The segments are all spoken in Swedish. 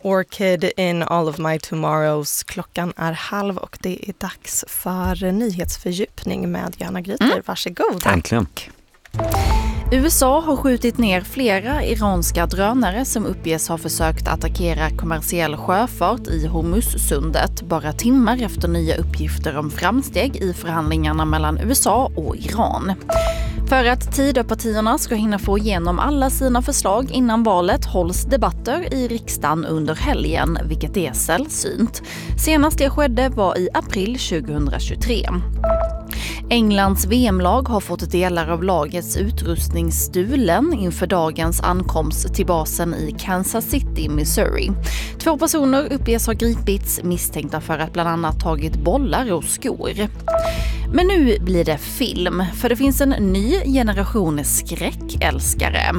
Orchid in All of My Tomorrows. Klockan är 12:30 och det är dags för nyhetsfördjupning med Johanna Gryter. Varsågod. Äntligen. USA har skjutit ner flera iranska drönare som uppges ha försökt attackera kommersiell sjöfart i Hormuzsundet bara timmar efter nya uppgifter om framsteg i förhandlingarna mellan USA och Iran. För att Tidöpartierna ska hinna få igenom alla sina förslag innan valet hålls debatter i riksdagen under helgen, vilket är sällsynt. Senast det skedde var i april 2023. Englands VM-lag har fått delar av lagets utrustning stulen inför dagens ankomst till basen i Kansas City, Missouri. 2 personer uppges ha gripits misstänkta för att bland annat tagit bollar och skor. Men nu blir det film, för det finns en ny generation skräckälskare.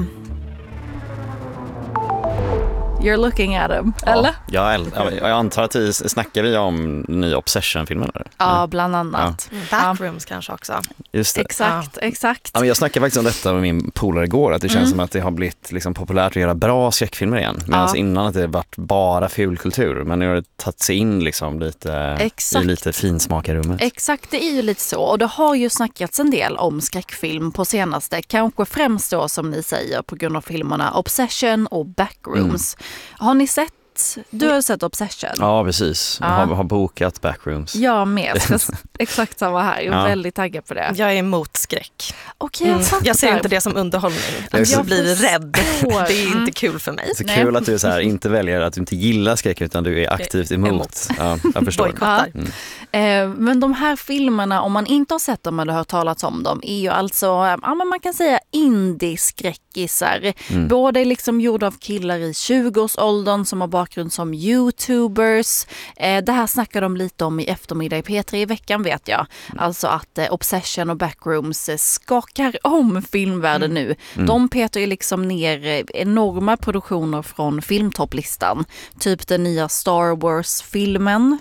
You're looking at them, eller? Ja, jag antar att vi snackar om nya Obsession-filmer. Eller? Ja, bland annat. Backrooms kanske också. Just det. Exakt. Ja, men jag snackade faktiskt om detta med min polare igår, att det känns som att det har blivit liksom populärt att göra bra skräckfilmer igen. Medan innan att det varit bara fulkultur, men nu har det tagit sig in liksom lite i lite finsmakarummet. Exakt, det är ju lite så. Och det har ju snackats en del om skräckfilm på senaste, kanske främst då som ni säger på grund av filmerna Obsession och Backrooms. Har ni sett? Du har sett Obsession. Ja, precis. Jag har bokat Backrooms. Jag med. Exakt samma här. Jag är väldigt taggad på det. Jag är emot skräck. Okej, jag ser inte det som underhållning. Jag blir rädd. Det är inte kul för mig. Så kul att du så här, inte väljer att du inte gillar skräck utan du är aktivt emot. Ja, jag förstår. Men de här filmerna, om man inte har sett dem eller hört talats om dem, är ju alltså, men man kan säga indie-skräckisar. Båda är liksom gjorda av killar i 20-årsåldern som har bakgrund som YouTubers. Det här snackar de lite om i eftermiddag i P3 i veckan, vet jag. Alltså att Obsession och Backrooms skakar om filmvärlden nu. De petar ju liksom ner enorma produktioner från filmtopplistan. Typ den nya Star Wars-filmen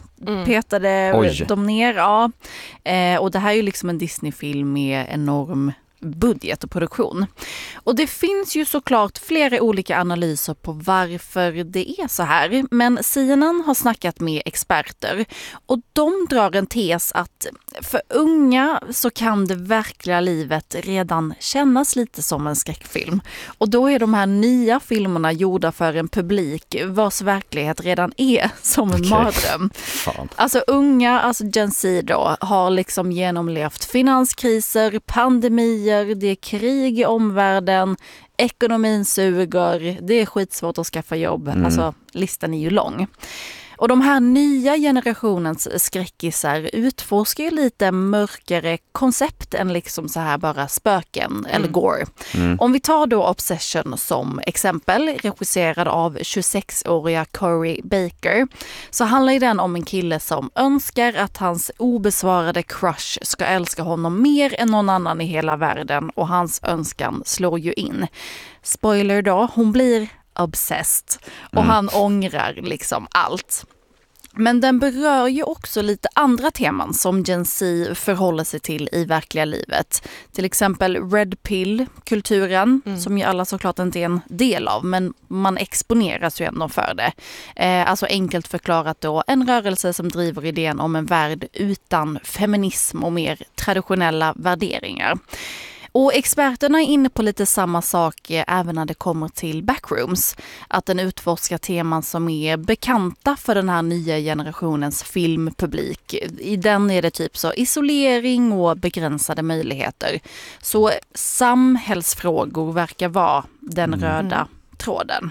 petade de ner. Ja. Och det här är ju liksom en Disney-film med enorm budget och produktion. Och det finns ju såklart flera olika analyser på varför det är så här. Men CNN har snackat med experter och de drar en tes att för unga så kan det verkliga livet redan kännas lite som en skräckfilm. Och då är de här nya filmerna gjorda för en publik vars verklighet redan är som en mardröm. Alltså unga, alltså Gen Z då, har liksom genomlevt finanskriser, pandemier, det är krig i omvärlden, ekonomin suger, det är skitsvårt att skaffa jobb. Alltså listan är ju lång. Och de här nya generationens skräckisar utforskar ju lite mörkare koncept än liksom så här bara spöken eller gore. Om vi tar då Obsession som exempel, regisserad av 26-åriga Corey Baker, så handlar ju den om en kille som önskar att hans obesvarade crush ska älska honom mer än någon annan i hela världen, och hans önskan slår ju in. Spoiler då, hon blir obsessed och han ångrar liksom allt. Men den berör ju också lite andra teman som Gen Z förhåller sig till i verkliga livet. Till exempel Red Pill-kulturen, som ju alla såklart inte är en del av, men man exponeras ju ändå för det. Alltså enkelt förklarat då, en rörelse som driver idén om en värld utan feminism och mer traditionella värderingar. Och experterna är inne på lite samma sak även när det kommer till Backrooms. Att den utforskar teman som är bekanta för den här nya generationens filmpublik. I den är det typ så isolering och begränsade möjligheter. Så samhällsfrågor verkar vara den röda tråden.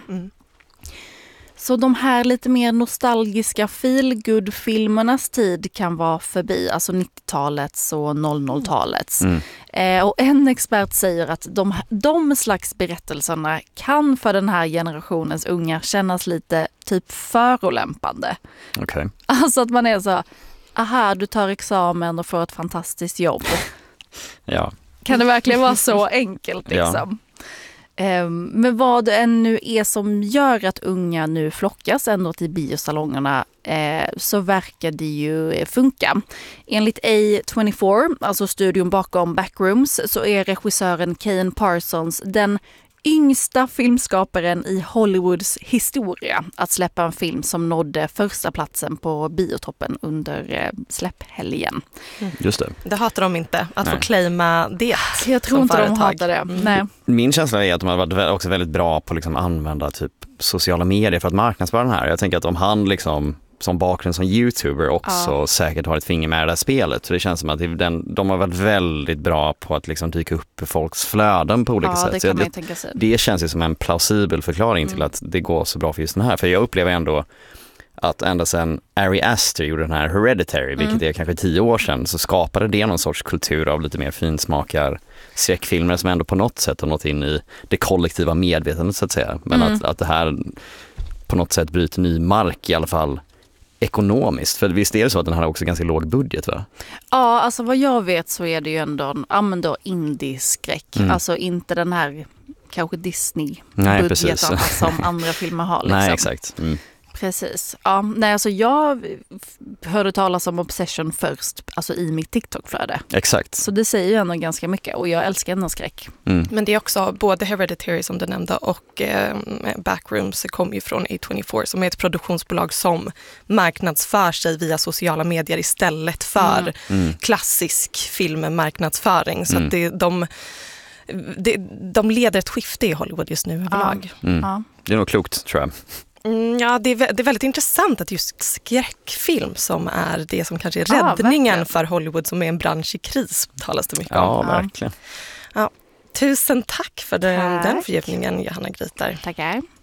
Så de här lite mer nostalgiska feel-good-filmernas tid kan vara förbi, alltså 90-talets och 00-talets. Och en expert säger att de slags berättelserna kan för den här generationens unga kännas lite typ förolämpande. Okay. Alltså att man är så, aha, du tar examen och får ett fantastiskt jobb. Ja. Kan det verkligen vara så enkelt liksom? Ja. Men vad det nu är som gör att unga nu flockas ändå till biosalongerna, så verkar det ju funka. Enligt A24, alltså studion bakom Backrooms, så är regissören Kane Parsons den yngsta filmskaparen i Hollywoods historia att släppa en film som nådde första platsen på biotoppen under släpphelgen. Just det. Det hatar de inte, att få claima det. Jag tror inte de hatar det. Nej. Min känsla är att de har varit också väldigt bra på att liksom använda typ sociala medier för att marknadsföra den här. Jag tänker att om han liksom som bakgrund som YouTuber också säkert har ett finger med det här spelet. Så det känns som att de har varit väldigt bra på att liksom dyka upp i folks flöden på olika sätt. Det kan man tänka sig. Det känns ju som en plausibel förklaring till att det går så bra för just den här. För jag upplever ändå att ända sedan Ari Aster gjorde den här Hereditary, vilket är kanske 10 år sedan, så skapade det någon sorts kultur av lite mer finsmakar skräckfilmer som ändå på något sätt har nått in i det kollektiva medvetandet så att säga. Men att det här på något sätt bryter ny mark i alla fall ekonomiskt. För visst är det så att den här har också ganska låg budget, va? Ja, alltså vad jag vet så är det ju ändå indie-skräck. Alltså inte den här kanske Disney-budgeten som andra filmer har. Liksom. Nej, exakt. Precis. Ja, nej, alltså jag hörde talas om Obsession först, alltså i mitt TikTok-flöde. Exakt. Så det säger ju ändå ganska mycket och jag älskar ändå skräck. Men det är också både Hereditary som du nämnde och Backrooms kom ju från A24 som är ett produktionsbolag som marknadsför sig via sociala medier istället för klassisk filmmarknadsföring. Så att de leder ett skifte i Hollywood just nu överlag. Det är nog klokt, tror jag. Ja, det är väldigt intressant att just skräckfilm som är det som kanske är räddningen för Hollywood som är en bransch i kris talas det mycket om. Ja, verkligen. Ja, tusen tack för den fördjupningen, Johanna Grytar. Tackar.